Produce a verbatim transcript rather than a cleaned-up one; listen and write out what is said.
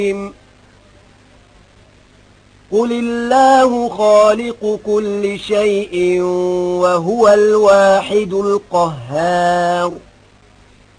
قل الله خالق كل شيء وهو الواحد القهار.